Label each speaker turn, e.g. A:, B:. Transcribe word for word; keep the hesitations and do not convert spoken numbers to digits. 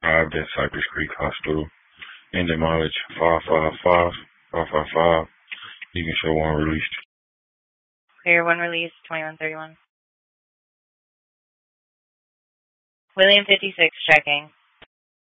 A: Arrived at Cypress Creek Hospital. Engine mileage five five five, five five five. You can show one released.
B: Clear one release, twenty-one thirty-one. William fifty-six checking.